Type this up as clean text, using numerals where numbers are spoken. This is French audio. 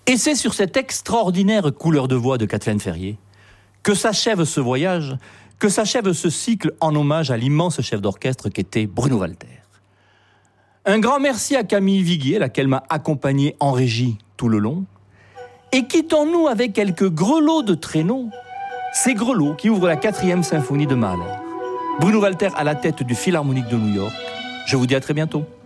Et c'est sur cette extraordinaire couleur de voix de Kathleen Ferrier que s'achève ce voyage, que s'achève ce cycle en hommage à l'immense chef d'orchestre qu'était Bruno Walter. Un grand merci à Camille Viguier, laquelle m'a accompagné en régie tout le long. Et quittons-nous avec quelques grelots de traîneau, ces grelots qui ouvrent la 4e symphonie de Mahler. Bruno Walter à la tête du Philharmonique de New York. Je vous dis à très bientôt.